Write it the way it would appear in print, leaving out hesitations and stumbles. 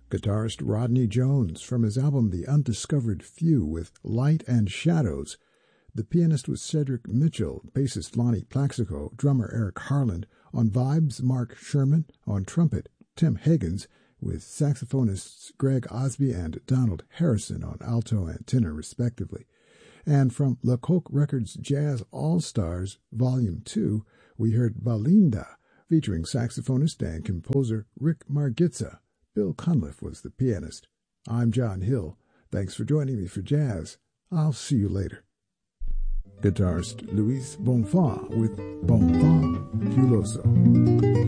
Guitarist Rodney Jones from his album The Undiscovered Few with Light and Shadows. The pianist was Cedric Mitchell, bassist Lonnie Plaxico, drummer Eric Harland, on vibes Mark Sherman, on trumpet Tim Higgins, with saxophonists Greg Osby and Donald Harrison on alto and tenor respectively. And from La Coque Records Jazz All-Stars Volume 2, we heard Valinda, featuring saxophonist and composer Rick Margitza. Bill Cunliffe was the pianist. I'm John Hill. Thanks for joining me for jazz. I'll see you later. Guitarist Luis Bonfá with Bonfá Filoso.